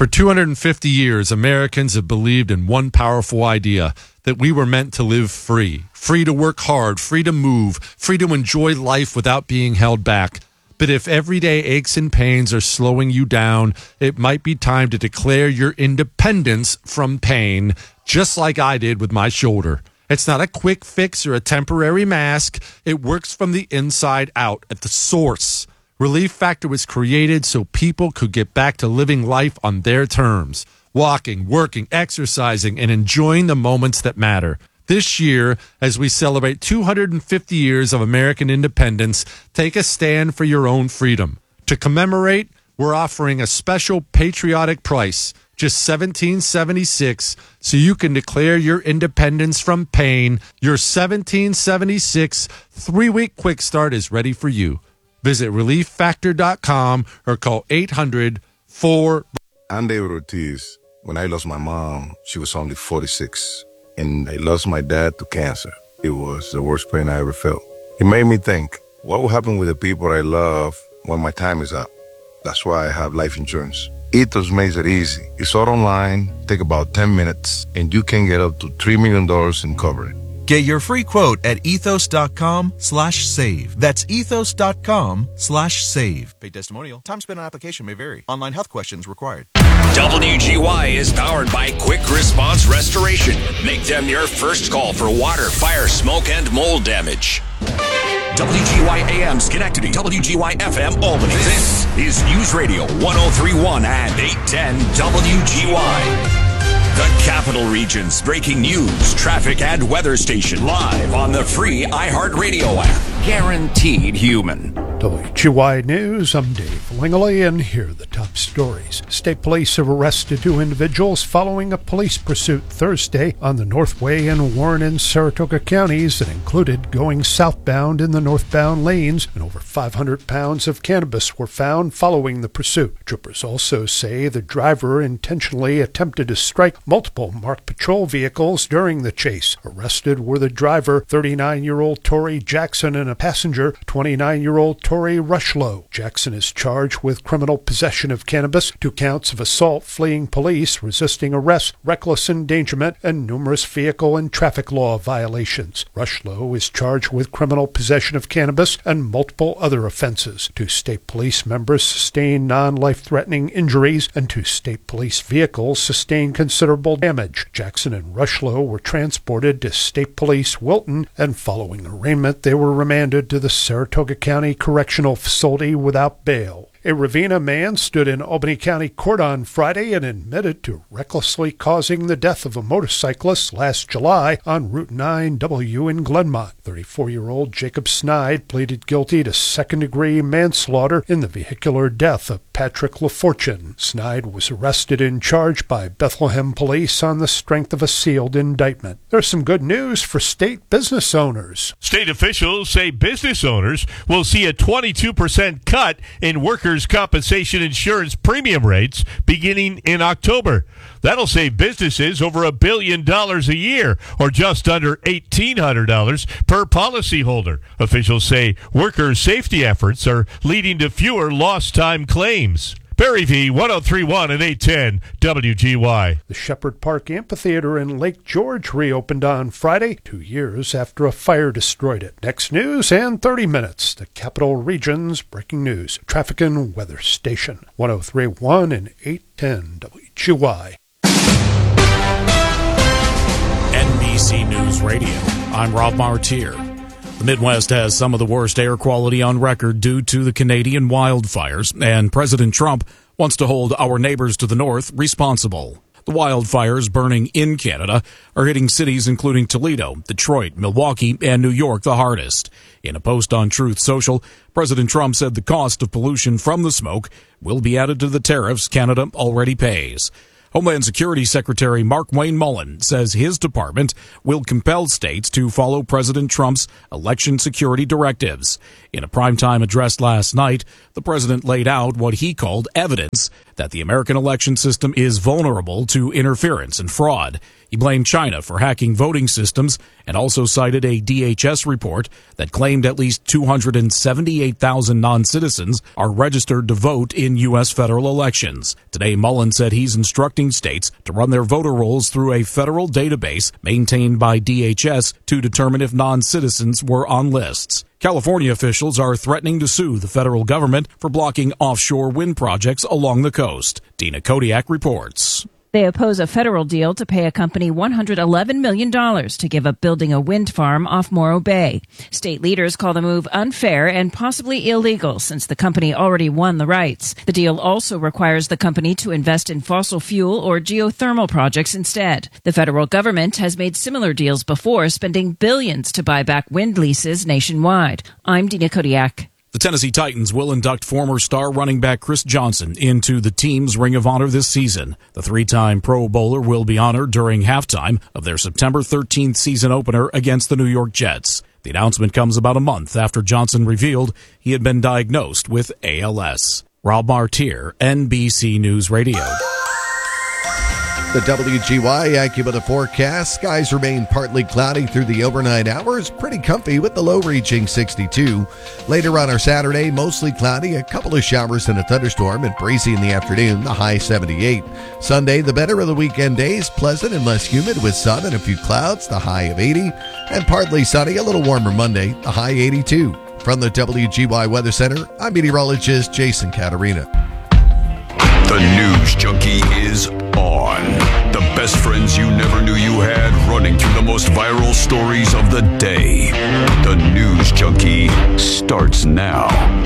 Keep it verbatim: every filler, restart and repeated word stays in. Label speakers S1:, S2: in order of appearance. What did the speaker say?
S1: For two hundred fifty years, Americans have believed in one powerful idea, that we were meant to live free. Free to work hard, free to move, free to enjoy life without being held back. But if everyday aches and pains are slowing you down, it might be time to declare your independence from pain, just like I did with my shoulder. It's not a quick fix or a temporary mask. It works from the inside out at the source. Relief Factor was created so people could get back to living life on their terms, walking, working, exercising, and enjoying the moments that matter. This year, as we celebrate two hundred fifty years of American independence, take a stand for your own freedom. To commemorate, we're offering a special patriotic price, just seventeen seventy-six, so you can declare your independence from pain. Your seventeen seventy-six three-week quick start is ready for you. Visit relief factor dot com or call eight hundred four.
S2: I'm David Ortiz. When I lost my mom, she was only forty-six, and I lost my dad to cancer. It was the worst pain I ever felt. It made me think, what will happen with the people I love when my time is up? That's why I have life insurance. Ethos makes it easy. It's all online, take about ten minutes, and you can get up to three million dollars in coverage.
S3: Get your free quote at ethos.com slash save. That's ethos.com slash save. Paid testimonial. Time spent on application may vary. Online health questions required.
S4: W G Y is powered by Quick Response Restoration. Make them your first call for water, fire, smoke, and mold damage. W G Y A M Schenectady, W G Y F M Albany. This is News Radio one oh three point one and eight ten W G Y. The Capital Region's breaking news, traffic, and weather station live on the free iHeartRadio app. Guaranteed human.
S5: W G Y News, I'm Dave Langley, and here are the top stories. State police have arrested two individuals following a police pursuit Thursday on the Northway in Warren and Saratoga counties that included going southbound in the northbound lanes, and over five hundred pounds of cannabis were found following the pursuit. Troopers also say the driver intentionally attempted to strike multiple marked patrol vehicles during the chase. Arrested were the driver, thirty-nine-year-old Torrey Jackson, and a passenger, twenty-nine-year-old Torrey Rushlow. Jackson is charged with criminal possession of cannabis, two counts of assault, fleeing police, resisting arrest, reckless endangerment, and numerous vehicle and traffic law violations. Rushlow is charged with criminal possession of cannabis and multiple other offenses. Two state police members sustained non-life-threatening injuries, and two state police vehicles sustained considerable damage. Jackson and Rushlow were transported to State Police Wilton, and following arraignment, they were remanded to the Saratoga County Correctional Facility without bail. A Ravenna man stood in Albany County Court on Friday and admitted to recklessly causing the death of a motorcyclist last July on Route nine W in Glenmont. thirty-four-year-old Jacob Snide pleaded guilty to second-degree manslaughter in the vehicular death of Patrick LaFortune. Snide was arrested and charged by Bethlehem police on the strength of a sealed indictment. There's some good news for state business owners.
S6: State officials say business owners will see a twenty-two percent cut in workers' compensation insurance premium rates beginning in October. That'll save businesses over a billion dollars a year, or just under eighteen hundred dollars per policyholder. Officials say workers' safety efforts are leading to fewer lost time claims. Barry V, one oh three point one and eight ten W G Y.
S5: The Shepherd Park Amphitheater in Lake George reopened on Friday, two years after a fire destroyed it. Next news and thirty minutes. The Capital Region's breaking news, traffic and weather station. one oh three point one and eight ten W G Y.
S7: N B C News Radio. I'm Rob Martier. The Midwest has some of the worst air quality on record due to the Canadian wildfires, and President Trump wants to hold our neighbors to the north responsible. The wildfires burning in Canada are hitting cities including Toledo, Detroit, Milwaukee, and New York the hardest. In a post on Truth Social, President Trump said the cost of pollution from the smoke will be added to the tariffs Canada already pays. Homeland Security Secretary Mark Wayne Mullen says his department will compel states to follow President Trump's election security directives. In a primetime address last night, the president laid out what he called evidence that the American election system is vulnerable to interference and fraud. He blamed China for hacking voting systems and also cited a D H S report that claimed at least two hundred seventy-eight thousand non-citizens are registered to vote in U S federal elections. Today, Mullen said he's instructing states to run their voter rolls through a federal database maintained by D H S to determine if non-citizens were on lists. California officials are threatening to sue the federal government for blocking offshore wind projects along the coast. Dina Kodiak reports.
S8: They oppose a federal deal to pay a company one hundred eleven million dollars to give up building a wind farm off Morro Bay. State leaders call the move unfair and possibly illegal since the company already won the rights. The deal also requires the company to invest in fossil fuel or geothermal projects instead. The federal government has made similar deals before, spending billions to buy back wind leases nationwide. I'm Dina Kodiak.
S7: The Tennessee Titans will induct former star running back Chris Johnson into the team's Ring of Honor this season. The three-time Pro Bowler will be honored during halftime of their September thirteenth season opener against the New York Jets. The announcement comes about a month after Johnson revealed he had been diagnosed with A L S. Rob Martier, N B C News Radio.
S9: The W G Y AccuWeather forecast. Skies remain partly cloudy through the overnight hours. Pretty comfy with the low reaching sixty-two. Later on our Saturday, mostly cloudy, a couple of showers and a thunderstorm, and breezy in the afternoon, the high seventy-eight. Sunday, the better of the weekend days, pleasant and less humid with sun and a few clouds, the high of eighty. And partly sunny, a little warmer Monday, the high eighty-two. From the W G Y Weather Center, I'm meteorologist Jason Caterina.
S4: The News Junkie is on. The best friends you never knew you had, running through the most viral stories of the day. The News Junkie starts now.